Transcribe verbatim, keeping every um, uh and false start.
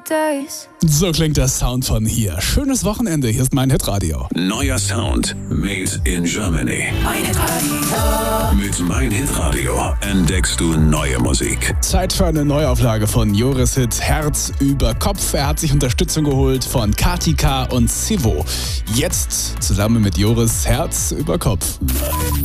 days. So klingt der Sound von hier. Schönes Wochenende, hier ist mein Hitradio. Neuer Sound made in Germany. Mein Hitradio. Mit Mein Hitradio entdeckst du neue Musik. Zeit für eine Neuauflage von Joris Hit Herz über Kopf. Er hat sich Unterstützung geholt von Katika und Sivo. Jetzt zusammen mit Joris Herz über Kopf.